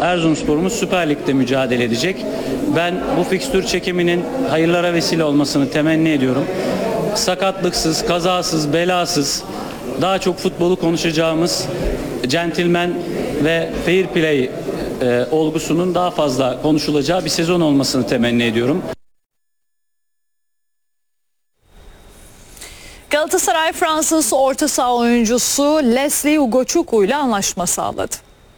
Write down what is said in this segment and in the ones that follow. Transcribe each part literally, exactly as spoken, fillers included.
Erzurumspor'umuz Süper Lig'de mücadele edecek. Ben bu fikstür çekiminin hayırlara vesile olmasını temenni ediyorum. Sakatlıksız, kazasız, belasız, daha çok futbolu konuşacağımız centilmen ve fair play e, olgusunun daha fazla konuşulacağı bir sezon olmasını temenni ediyorum. Galatasaray Fransız orta saha oyuncusu Leslie Ugochukwu ile anlaşma sağladı.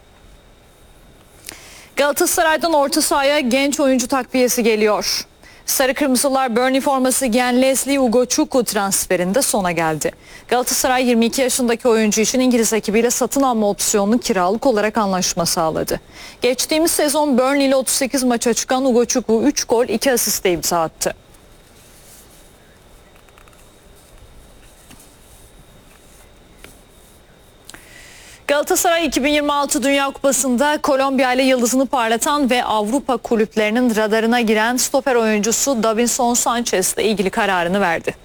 Galatasaray'dan orta sahaya genç oyuncu takviyesi geliyor. Sarı Kırmızılar Burnley forması giyen Leslie Ugochukwu transferinde sona geldi. Galatasaray yirmi iki yaşındaki oyuncu için İngiliz ekibiyle satın alma opsiyonunu kiralık olarak anlaşma sağladı. Geçtiğimiz sezon Burnley ile otuz sekiz maça çıkan Ugochukwu üç gol iki asiste imza attı. Galatasaray iki bin yirmi altı Dünya Kupası'nda Kolombiya ile yıldızını parlatan ve Avrupa kulüplerinin radarına giren stoper oyuncusu Davinson Sanchez ile ilgili kararını verdi.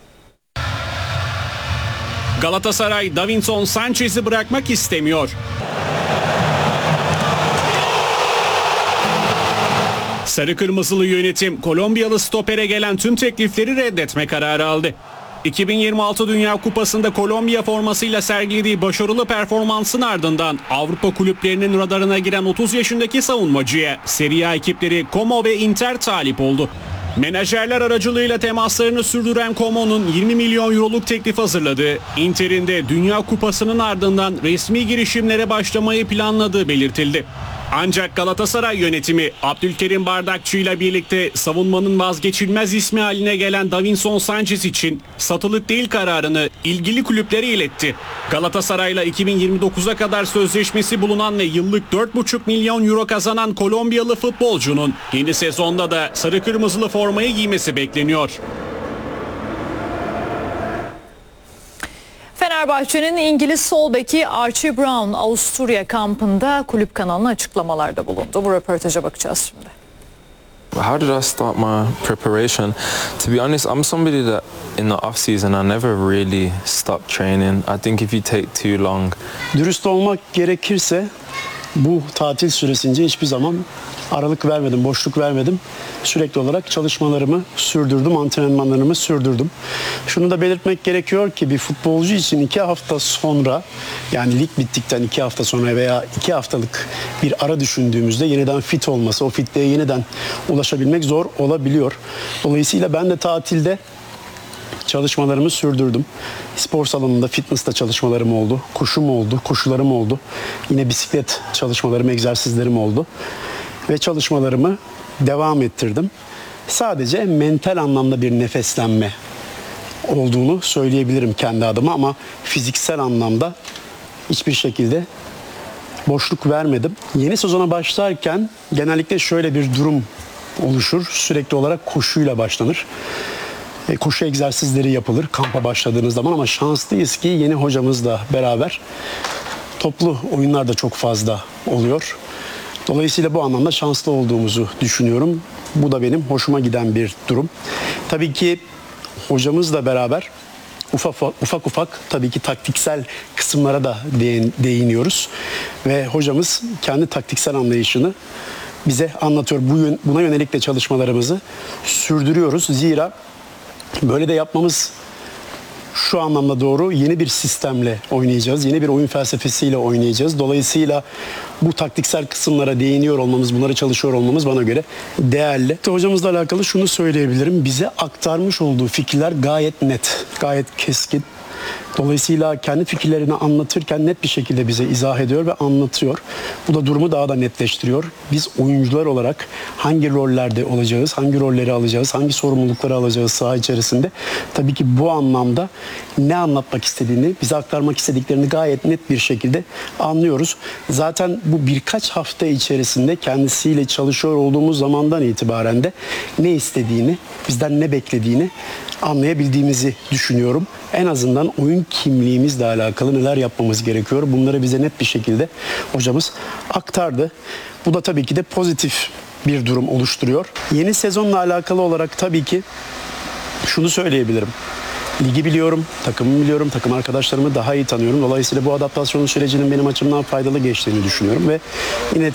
Galatasaray Davinson Sanchez'i bırakmak istemiyor. Sarı Kırmızılı yönetim Kolombiyalı stopere gelen tüm teklifleri reddetme kararı aldı. iki bin yirmi altı Dünya Kupası'nda Kolombiya formasıyla sergilediği başarılı performansın ardından Avrupa kulüplerinin radarına giren otuz yaşındaki savunmacıya Serie A ekipleri Como ve Inter talip oldu. Menajerler aracılığıyla temaslarını sürdüren Como'nun yirmi milyon euroluk teklif hazırladığı, Inter'in de Dünya Kupası'nın ardından resmi girişimlere başlamayı planladığı belirtildi. Ancak Galatasaray yönetimi Abdülkerim Bardakçı ile birlikte savunmanın vazgeçilmez ismi haline gelen Davinson Sanchez için satılık değil kararını ilgili kulüplere iletti. Galatasaray'la iki bin yirmi dokuza kadar sözleşmesi bulunan ve yıllık dört buçuk milyon euro kazanan Kolombiyalı futbolcunun yeni sezonda da sarı kırmızılı formayı giymesi bekleniyor. Fenerbahçe'nin İngiliz sol beki Archie Brown Avusturya kampında kulüp kanalına açıklamalarda bulundu. Bu röportaja bakacağız şimdi. How did I start my preparation? To be honest, I'm somebody that in the off season I never really stopped training. I think if you take too long. Dürüst olmak gerekirse bu tatil süresince hiçbir zaman aralık vermedim, boşluk vermedim. Sürekli olarak çalışmalarımı sürdürdüm, antrenmanlarımı sürdürdüm. Şunu da belirtmek gerekiyor ki bir futbolcu için iki hafta sonra, yani lig bittikten iki hafta sonra veya iki haftalık bir ara düşündüğümüzde yeniden fit olması, o fitliğe yeniden ulaşabilmek zor olabiliyor. Dolayısıyla ben de tatilde çalışmalarımı sürdürdüm. Spor salonunda, fitness'ta çalışmalarım oldu. Koşum oldu, koşularım oldu. Yine bisiklet çalışmalarım, egzersizlerim oldu. Ve çalışmalarımı devam ettirdim. Sadece mental anlamda bir nefeslenme olduğunu söyleyebilirim kendi adıma ama fiziksel anlamda hiçbir şekilde boşluk vermedim. Yeni sezona başlarken genellikle şöyle bir durum oluşur. Sürekli olarak koşuyla başlanır. E, koşu egzersizleri yapılır kampa başladığınız zaman ama şanslıyız ki yeni hocamızla beraber toplu oyunlar da çok fazla oluyor. Dolayısıyla bu anlamda şanslı olduğumuzu düşünüyorum. Bu da benim hoşuma giden bir durum. Tabii ki hocamızla beraber ufak ufak, ufak tabii ki taktiksel kısımlara da değiniyoruz. Ve hocamız kendi taktiksel anlayışını bize anlatıyor. Bu, buna yönelik de çalışmalarımızı sürdürüyoruz. Zira böyle de yapmamız şu anlamda doğru, yeni bir sistemle oynayacağız. Yeni bir oyun felsefesiyle oynayacağız. Dolayısıyla bu taktiksel kısımlara değiniyor olmamız, bunları çalışıyor olmamız bana göre değerli. Hocamızla alakalı şunu söyleyebilirim. Bize aktarmış olduğu fikirler gayet net, gayet keskin. Dolayısıyla kendi fikirlerini anlatırken net bir şekilde bize izah ediyor ve anlatıyor. Bu da durumu daha da netleştiriyor. Biz oyuncular olarak hangi rollerde olacağız, hangi rolleri alacağız, hangi sorumlulukları alacağız saha içerisinde. Tabii ki bu anlamda ne anlatmak istediğini, bize aktarmak istediklerini gayet net bir şekilde anlıyoruz. Zaten bu birkaç hafta içerisinde kendisiyle çalışıyor olduğumuz zamandan itibaren de ne istediğini, bizden ne beklediğini anlayabildiğimizi düşünüyorum. En azından oyun kimliğimizle alakalı neler yapmamız gerekiyor. Bunları bize net bir şekilde hocamız aktardı. Bu da tabii ki de pozitif bir durum oluşturuyor. Yeni sezonla alakalı olarak tabii ki şunu söyleyebilirim. Ligi biliyorum, takımımı biliyorum, takım arkadaşlarımı daha iyi tanıyorum. Dolayısıyla bu adaptasyon sürecinin benim açımdan faydalı geçtiğini düşünüyorum ve yine